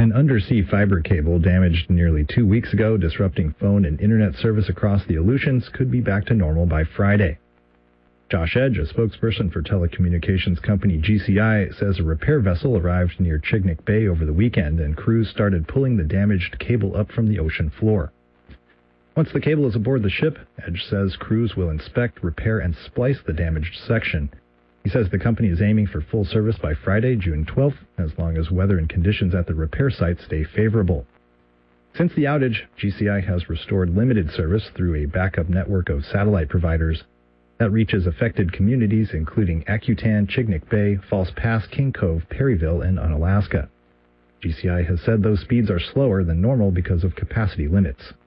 An undersea fiber cable damaged nearly 2 weeks ago, disrupting phone and internet service across the Aleutians, could be back to normal by Friday. Josh Edge, a spokesperson for telecommunications company GCI, says a repair vessel arrived near Chignik Bay over the weekend and crews started pulling the damaged cable up from the ocean floor. Once the cable is aboard the ship, Edge says crews will inspect, repair, and splice the damaged section. He says the company is aiming for full service by Friday, June 12th, as long as weather and conditions at the repair site stay favorable. Since the outage, GCI has restored limited service through a backup network of satellite providers that reaches affected communities including Akutan, Chignik Bay, False Pass, King Cove, Perryville, and Unalaska. GCI has said those speeds are slower than normal because of capacity limits.